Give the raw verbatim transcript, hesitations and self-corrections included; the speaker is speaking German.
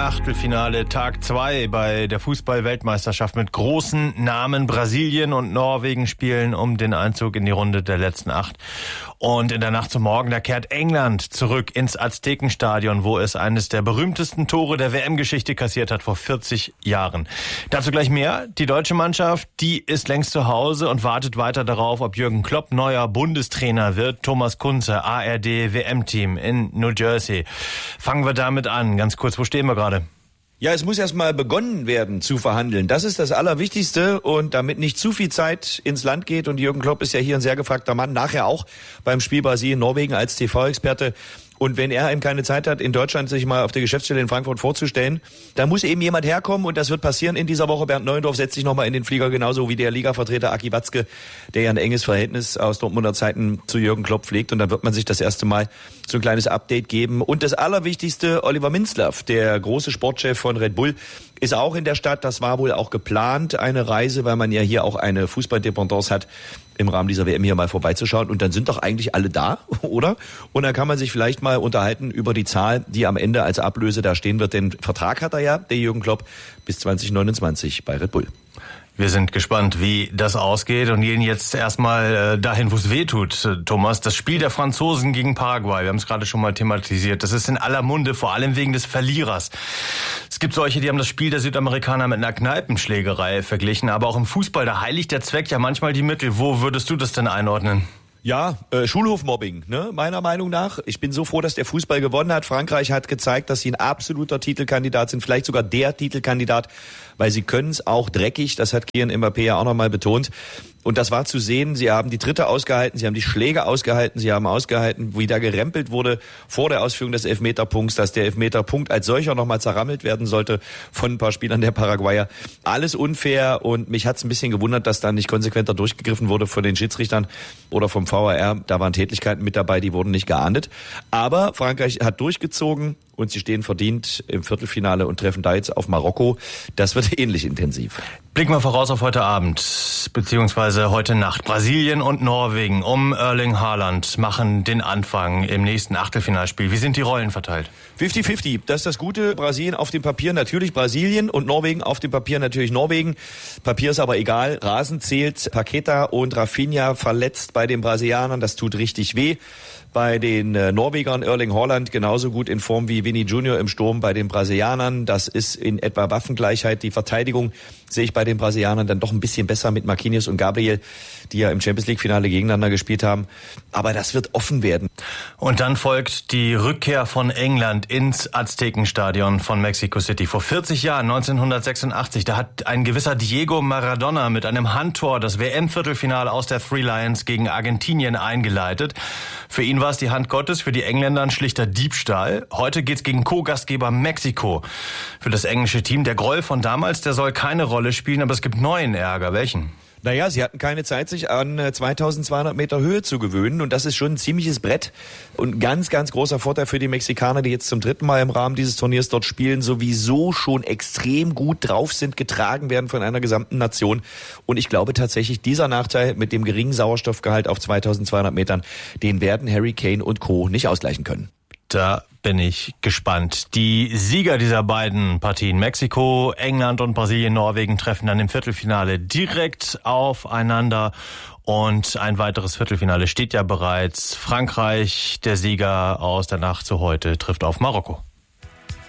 Achtelfinale Tag zwei bei der Fußball-Weltmeisterschaft mit großen Namen. Brasilien und Norwegen spielen um den Einzug in die Runde der letzten acht. Und in der Nacht zum Morgen, da kehrt England zurück ins Aztekenstadion, wo es eines der berühmtesten Tore der W M-Geschichte kassiert hat vor vierzig Jahren. Dazu gleich mehr. Die deutsche Mannschaft, die ist längst zu Hause und wartet weiter darauf, ob Jürgen Klopp neuer Bundestrainer wird. Thomas Kunze, A R D W M-Team in New Jersey. Fangen wir damit an. Ganz kurz, wo stehen wir gerade? Ja, es muss erst mal begonnen werden zu verhandeln. Das ist das Allerwichtigste. Und damit nicht zu viel Zeit ins Land geht, und Jürgen Klopp ist ja hier ein sehr gefragter Mann, nachher auch beim Spiel Brasilien-Norwegen als T V-Experte. Und wenn er eben keine Zeit hat, in Deutschland sich mal auf der Geschäftsstelle in Frankfurt vorzustellen, da muss eben jemand herkommen, und das wird passieren in dieser Woche. Bernd Neuendorf setzt sich nochmal in den Flieger, genauso wie der Ligavertreter Aki Watzke, der ja ein enges Verhältnis aus Dortmunder Zeiten zu Jürgen Klopp pflegt. Und dann wird man sich das erste Mal so ein kleines Update geben. Und das Allerwichtigste, Oliver Minzlaff, der große Sportchef von Red Bull, ist auch in der Stadt. Das war wohl auch geplant, eine Reise, weil man ja hier auch eine Fußballdependance hat, im Rahmen dieser W M hier mal vorbeizuschauen. Und dann sind doch eigentlich alle da, oder? Und dann kann man sich vielleicht mal unterhalten über die Zahl, die am Ende als Ablöse da stehen wird. Den Vertrag hat er ja, der Jürgen Klopp, bis zwanzig neunundzwanzig bei Red Bull. Wir sind gespannt, wie das ausgeht, und gehen jetzt erstmal dahin, wo es weh tut, Thomas. Das Spiel der Franzosen gegen Paraguay, wir haben es gerade schon mal thematisiert, das ist in aller Munde, vor allem wegen des Verlierers. Es gibt solche, die haben das Spiel der Südamerikaner mit einer Kneipenschlägerei verglichen, aber auch im Fußball, da heiligt der Zweck ja manchmal die Mittel. Wo würdest du das denn einordnen? Ja, äh, Schulhofmobbing, ne, meiner Meinung nach. Ich bin so froh, dass der Fußball gewonnen hat. Frankreich hat gezeigt, dass sie ein absoluter Titelkandidat sind, vielleicht sogar der Titelkandidat, weil sie können es auch dreckig. Das hat Kylian Mbappé ja auch nochmal betont. Und das war zu sehen. Sie haben die Dritte ausgehalten, sie haben die Schläge ausgehalten, sie haben ausgehalten, wie da gerempelt wurde vor der Ausführung des Elfmeterpunkts, dass der Elfmeterpunkt als solcher nochmal zerrammelt werden sollte von ein paar Spielern der Paraguayer. Alles unfair, und mich hat's ein bisschen gewundert, dass da nicht konsequenter durchgegriffen wurde von den Schiedsrichtern oder vom V A R. Da waren Tätlichkeiten mit dabei, die wurden nicht geahndet. Aber Frankreich hat durchgezogen, und sie stehen verdient im Viertelfinale und treffen da jetzt auf Marokko. Das wird ähnlich intensiv. Blicken wir voraus auf heute Abend, beziehungsweise heute Nacht. Brasilien und Norwegen um Erling Haaland machen den Anfang im nächsten Achtelfinalspiel. Wie sind die Rollen verteilt? fünfzig fünfzig, das ist das Gute. Brasilien auf dem Papier natürlich Brasilien und Norwegen auf dem Papier natürlich Norwegen. Papier ist aber egal. Rasen zählt. Paqueta und Rafinha verletzt bei den Brasilianern. Das tut richtig weh. Bei den äh, Norwegern Erling Haaland genauso gut in Form wie Vini Junior im Sturm bei den Brasilianern. Das ist in etwa Waffengleichheit. Die Verteidigung sehe ich bei den Brasilianern dann doch ein bisschen besser mit Marquinhos und Gabriel, die ja im Champions-League-Finale gegeneinander gespielt haben. Aber das wird offen werden. Und dann folgt die Rückkehr von England ins Aztekenstadion von Mexico City. Vor vierzig Jahren, neunzehnhundertsechsundachtzig, da hat ein gewisser Diego Maradona mit einem Handtor das W M-Viertelfinale aus der Three Lions gegen Argentinien eingeleitet. Für ihn war es die Hand Gottes, für die Engländer ein schlichter Diebstahl. Heute geht's gegen Co-Gastgeber Mexiko. Für das englische Team, der Groll von damals, der soll keine Rolle spielen, aber es gibt neuen Ärger. Welchen? Naja, sie hatten keine Zeit, sich an zweitausendzweihundert Meter Höhe zu gewöhnen, und das ist schon ein ziemliches Brett und ein ganz, ganz großer Vorteil für die Mexikaner, die jetzt zum dritten Mal im Rahmen dieses Turniers dort spielen, sowieso schon extrem gut drauf sind, getragen werden von einer gesamten Nation. Und ich glaube tatsächlich, dieser Nachteil mit dem geringen Sauerstoffgehalt auf zweitausendzweihundert Metern, den werden Harry Kane und Co. nicht ausgleichen können. Da bin ich gespannt. Die Sieger dieser beiden Partien, Mexiko, England und Brasilien, Norwegen, treffen dann im Viertelfinale direkt aufeinander. Und ein weiteres Viertelfinale steht ja bereits. Frankreich, der Sieger aus der Nacht zu heute, trifft auf Marokko.